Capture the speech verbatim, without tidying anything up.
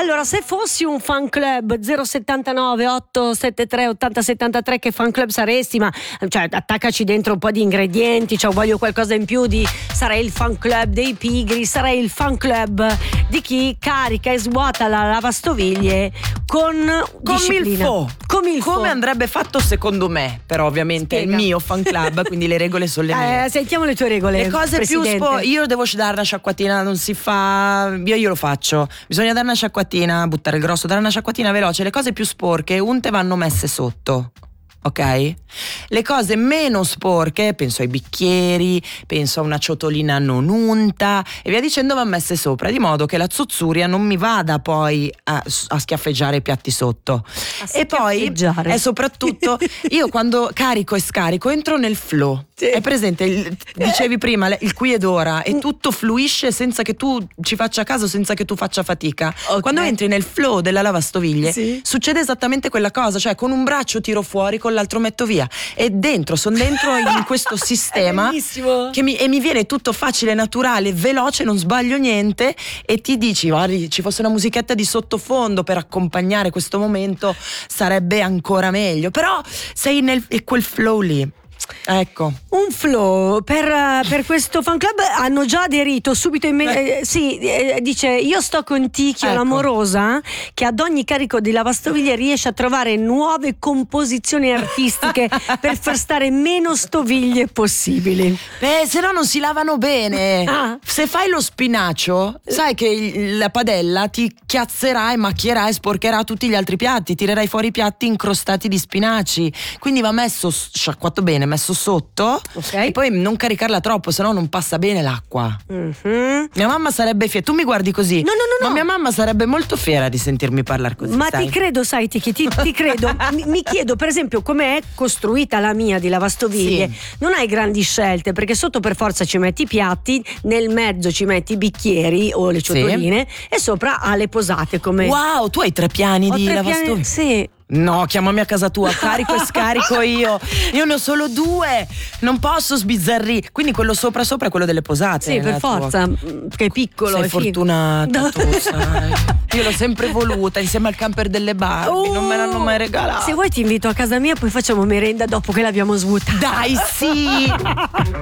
Allora, se fossi un fan club zero settantanove otto settantatré ottanta settantatré, che fan club saresti? Ma cioè, attaccaci dentro un po' di ingredienti, cioè voglio qualcosa in più di sarei il fan club dei pigri, sarei il fan club di chi carica e svuota la lavastoviglie con disciplina. Com'ilfo. Com'ilfo. Come andrebbe fatto secondo me, però ovviamente Spiega. è il mio fan club, quindi le regole sono le mie. Eh, sentiamo le tue regole. Le cose Presidente. più spo- io devo dare una sciacquatina, non si fa, io, io lo faccio. Bisogna dare una sciacquatina, buttare il grosso, dare una sciacquatina veloce. Le cose più sporche unte vanno messe sotto. Ok? Le cose meno sporche, penso ai bicchieri, penso a una ciotolina non unta e via dicendo, vanno messe sopra, di modo che la zozzuria non mi vada poi a, a schiaffeggiare i piatti sotto. A E poi schiaffeggiare. è soprattutto io quando carico e scarico entro nel flow. Sì. È presente, il, dicevi prima, il qui ed ora, e tutto fluisce senza che tu ci faccia caso, senza che tu faccia fatica. Ok. Quando entri nel flow della lavastoviglie, Sì. succede esattamente quella cosa, cioè con un braccio tiro fuori, con l'altro metto via, e dentro, sono dentro in questo sistema bellissimo. che mi, e mi viene tutto facile, naturale, veloce, non sbaglio niente, e ti dici, guardi, ci fosse una musichetta di sottofondo per accompagnare questo momento sarebbe ancora meglio, però sei nel è quel flow lì. Ecco. Un flow per, per questo fan club hanno già aderito subito in me- eh, sì, eh, dice: io sto con Tichio, Ecco. l'amorosa che ad ogni carico di lavastoviglie riesce a trovare nuove composizioni artistiche per far stare meno stoviglie possibili. Beh, se no non si lavano bene. Ah. Se fai lo spinacio, sai che il- la padella ti chiazzerà e macchierà e sporcherà tutti gli altri piatti, tirerai fuori i piatti incrostati di spinaci. Quindi va messo s- sciacquato bene, messo sotto, Ok. e poi non caricarla troppo, se no non passa bene l'acqua. Mhm. Mia mamma sarebbe fiera. Tu mi guardi così? No, no, no, Ma no. mia mamma sarebbe molto fiera di sentirmi parlare così. Ma sai? ti credo, sai, ti, ti, ti credo. mi, mi chiedo, per esempio, come è costruita la mia di lavastoviglie. Sì. Non hai grandi scelte, perché sotto per forza ci metti i piatti, nel mezzo ci metti i bicchieri o le ciotoline, e sopra ha le posate come. Wow, tu hai tre piani Ho di tre lavastoviglie? piani- Sì. No, chiamami a casa tua, carico e scarico io. Io ne ho solo due, non posso sbizzarrire. Quindi quello sopra sopra è quello delle posate. Sì, per la tua. forza, mm, che è piccolo. Sei è figo. fortunata No. tu, sai. Io l'ho sempre voluta insieme al camper delle Barbie, non me l'hanno mai regalata. Se vuoi ti invito a casa mia, poi facciamo merenda dopo che l'abbiamo svuotata. Dai, sì.